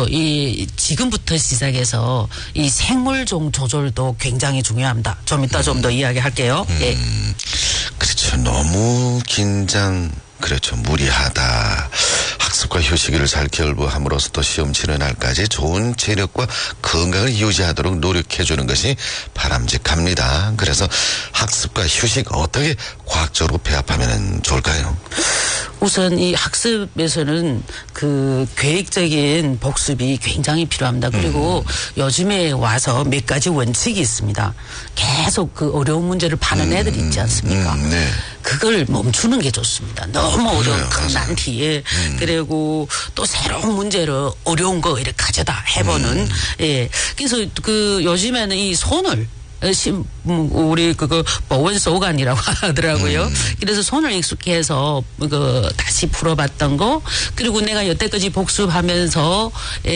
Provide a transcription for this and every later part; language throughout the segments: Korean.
그리고 이 지금부터 시작해서 이 생물종 조절도 굉장히 중요합니다. 좀 이따 좀 더 이야기할게요. 예. 그렇죠. 너무 긴장, 그렇죠. 무리하다. 학습과 휴식을 잘 결부함으로써 또 시험 치는 날까지 좋은 체력과 건강을 유지하도록 노력해주는 것이 바람직합니다. 그래서 학습과 휴식 어떻게 과학적으로 배합하면 좋을까요? 우선 이 학습에서는 그 계획적인 복습이 굉장히 필요합니다. 그리고 요즘에 와서 몇 가지 원칙이 있습니다. 계속 그 어려운 문제를 파는 애들 있지 않습니까? 네. 그걸 멈추는 게 좋습니다. 너무 어려운 그래요, 큰 난티에 그리고 또 새로운 문제를 어려운 거 이렇게 가져다 해보는 예. 그래서 그 요즘에는 이 손을 우리 그거 보원소관이라고 하더라고요. 그래서 손을 익숙해서 그 다시 풀어봤던 거 그리고 내가 여태까지 복습하면서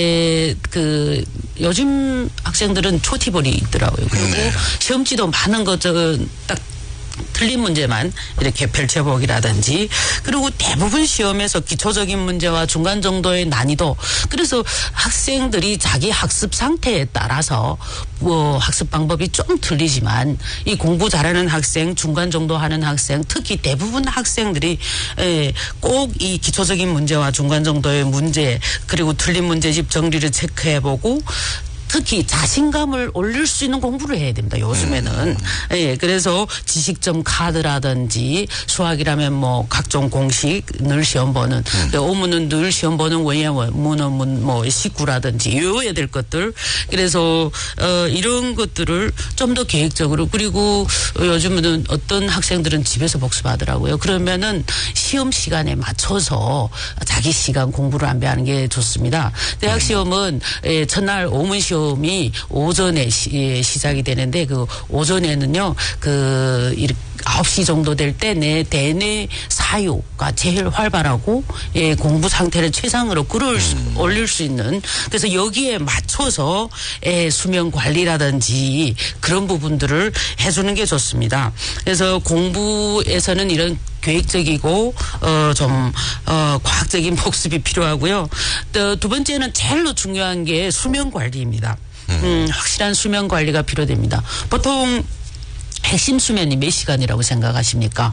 그 요즘 학생들은 초티볼이 있더라고요. 그리고 시험지도 많은 것들은 딱 틀린 문제만 이렇게 펼쳐보기라든지 그리고 대부분 시험에서 기초적인 문제와 중간 정도의 난이도 그래서 학생들이 자기 학습 상태에 따라서 뭐 학습 방법이 좀 틀리지만 이 공부 잘하는 학생 중간 정도 하는 학생 특히 대부분 학생들이 꼭 이 기초적인 문제와 중간 정도의 문제 그리고 틀린 문제집 정리를 체크해보고 특히 자신감을 올릴 수 있는 공부를 해야 됩니다. 요즘에는. 예, 그래서 지식점 카드라든지 수학이라면 뭐 각종 공식 늘 시험 보는 오문은 늘 시험 보는 원문은 뭐 식구라든지 외워야 될 것들. 그래서 이런 것들을 좀 더 계획적으로 그리고 요즘은 어떤 학생들은 집에서 복습하더라고요. 그러면은 시험 시간에 맞춰서 자기 시간 공부를 안배하는 게 좋습니다. 대학 시험은 첫날 오문 시험 이 오전에 시작이 되는데 그 오전에는요 그 9시 정도 될 때 내 대뇌 사유가 제일 활발하고 공부 상태를 최상으로 올릴 수 있는 그래서 여기에 맞춰서 수면 관리라든지 그런 부분들을 해주는 게 좋습니다. 그래서 공부에서는 이런 계획적이고 좀 과학적인 복습이 필요하고요. 또 두 번째는 제일로 중요한 게 수면 관리입니다. 확실한 수면 관리가 필요됩니다. 보통 핵심 수면이 몇 시간이라고 생각하십니까?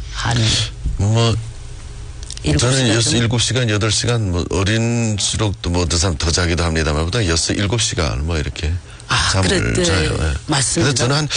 뭐 저는 7시간 7시간, 8시간 뭐 어린수록 또 뭐 어떤 사람 더 자기도 합니다만 보다 7시간 뭐 이렇게 잠을 자요. 예. 맞습니다. 그래서 저는 한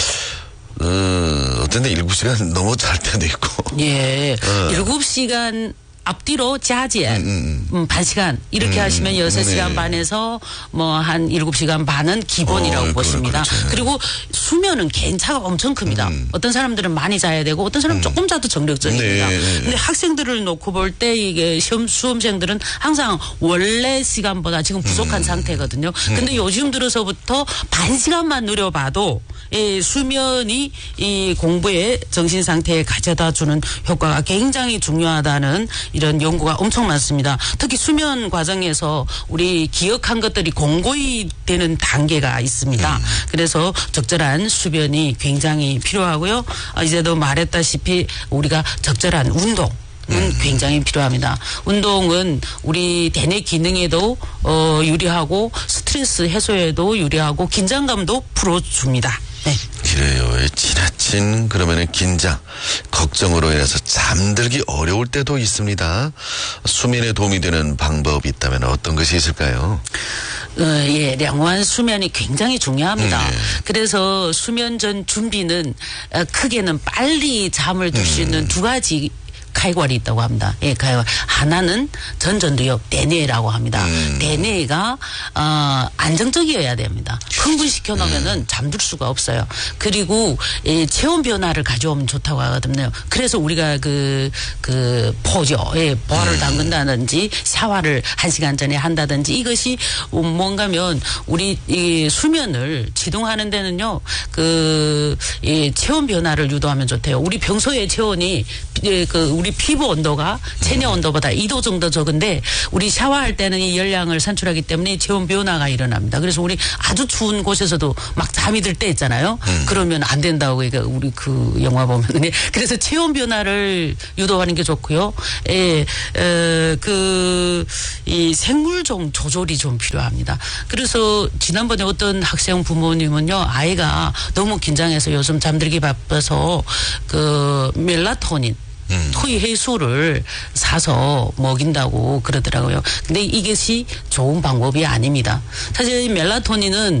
어떤 데 7시간 너무 잘 때도 있고. 예. 7시간 앞뒤로 자제 반 시간 이렇게 하시면 6시간 네. 반에서 뭐 한 7시간 반은 기본이라고 보십니다. 그렇죠. 그리고 수면은 개인차가 엄청 큽니다. 어떤 사람들은 많이 자야 되고 어떤 사람은 조금 자도 정력적입니다. 근데 학생들을 놓고 볼 때 이게 수험생들은 항상 원래 시간보다 지금 부족한 상태거든요. 근데 요즘 들어서부터 반 시간만 누려봐도 이 수면이 이 공부의 정신 상태에 가져다 주는 효과가 굉장히 중요하다는 이런 연구가 엄청 많습니다. 특히 수면 과정에서 우리 기억한 것들이 공고히 되는 단계가 있습니다. 그래서 적절한 수면이 굉장히 필요하고요. 이제도 말했다시피 우리가 적절한 운동 굉장히 필요합니다. 운동은 우리 대뇌 기능에도 유리하고 스트레스 해소에도 유리하고 긴장감도 풀어줍니다. 네. 그래요. 지나친 그러면은 긴장, 걱정으로 인해서 잠들기 어려울 때도 있습니다. 수면에 도움이 되는 방법이 있다면 어떤 것이 있을까요? 예, 양호한 수면이 굉장히 중요합니다. 그래서 수면 전 준비는 크게는 빨리 잠을 들 수 있는 두 가지 칼괄이 있다고 합니다. 예, 칼괄. 하나는 전전두엽 대뇌라고 합니다. 대뇌가 안정적이어야 됩니다. 흥분시켜 놓으면은 잠들 수가 없어요. 그리고 체온 변화를 가져오면 좋다고 하거든요. 그래서 우리가 그 포죠. 보아를 담근다든지 샤워를 1시간 전에 한다든지 이것이 뭔가면 우리 이 수면을 지동하는 데는요. 체온 변화를 유도하면 좋대요. 우리 평소에 체온이 우리 피부 온도가 체내 온도보다 2도 정도 적은데 우리 샤워할 때는 이 열량을 산출하기 때문에 체온 변화가 일어납니다. 그래서 우리 아주 추운 곳에서도 막 잠이 들 때 있잖아요. 그러면 안 된다고 그러니까 우리 그 영화 보면은 그래서 체온 변화를 유도하는 게 좋고요. 예, 이 생물종 조절이 좀 필요합니다. 그래서 지난번에 어떤 학생 부모님은요, 아이가 너무 긴장해서 요즘 잠들기 바빠서 그 멜라토닌 토이 해수를 사서 먹인다고 그러더라고요. 근데 이것이 좋은 방법이 아닙니다. 사실 멜라토닌은